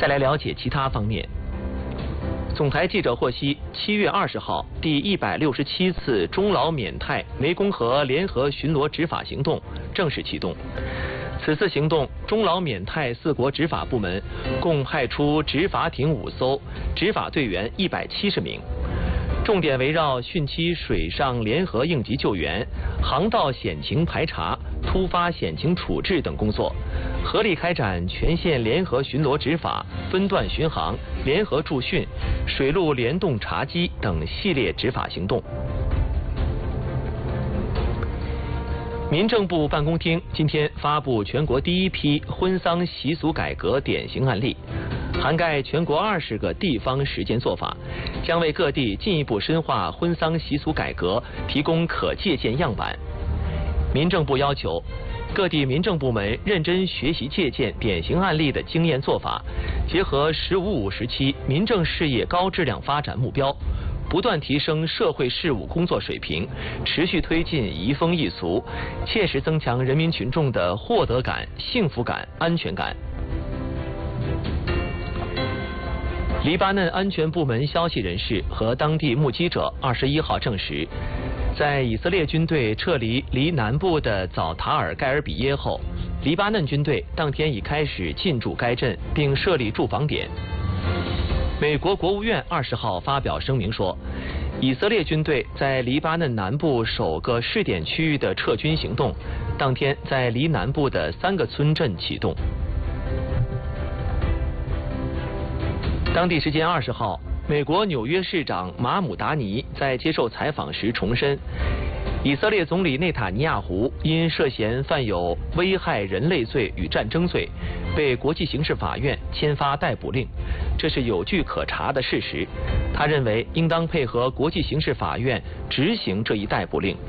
再来了解其他方面。总台记者获悉，7月20号，第167次中老缅泰湄公河联合巡逻执法行动正式启动。此次行动，中老缅泰4国执法部门共派出执法艇5艘，执法队员170名。重点围绕汛期水上联合应急救援、航道险情排查、突发险情处置等工作，合力开展全线联合巡逻执法、分段巡航、联合驻汛、水陆联动查缉等系列执法行动。民政部办公厅今天发布全国第一批婚丧习俗改革典型案例，涵盖全国20个地方实践做法，将为各地进一步深化婚丧习俗改革提供可借鉴样板。民政部要求各地民政部门认真学习借鉴典型案例的经验做法，结合“15+5”时期民政事业高质量发展目标，不断提升社会事务工作水平，持续推进移风易俗，切实增强人民群众的获得感、幸福感、安全感。黎巴嫩安全部门消息人士和当地目击者21号证实，在以色列军队撤离离南部的早塔尔盖尔比耶后，黎巴嫩军队当天已开始进驻该镇，并设立驻防点。美国国务院20号发表声明说，以色列军队在黎巴嫩南部首个试点区域的撤军行动，当天在黎南部的3个村镇启动。当地时间20号，美国纽约市长马姆达尼在接受采访时重申，以色列总理内塔尼亚胡因涉嫌犯有危害人类罪与战争罪，被国际刑事法院签发逮捕令，这是有据可查的事实。他认为应当配合国际刑事法院执行这一逮捕令。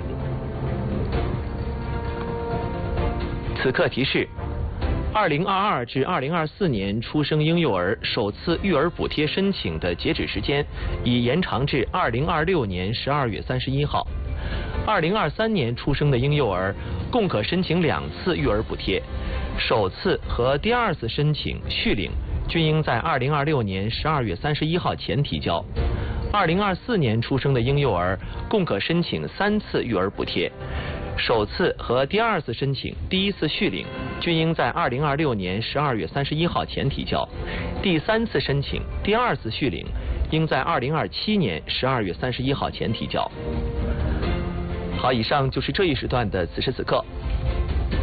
此刻提示：2022至2024年出生婴幼儿首次育儿补贴申请的截止时间已延长至2026年12月31号。2023年出生的婴幼儿共可申请2次育儿补贴，首次和第2次申请续领均应在2026年12月31号前提交。2024年出生的婴幼儿共可申请3次育儿补贴，首次和第2次申请第1次续领均应在2026年12月31号前提交，第3次申请第2次续领应在2027年12月31号前提交。好，以上就是这一时段的此时此刻。